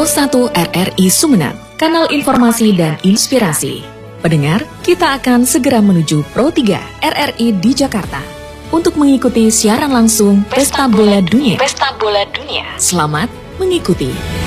Pro 1 RRI Sumeneb, kanal informasi dan inspirasi. Pendengar, kita akan segera menuju Pro 3 RRI di Jakarta untuk mengikuti siaran langsung Pesta Bola Dunia. Selamat mengikuti.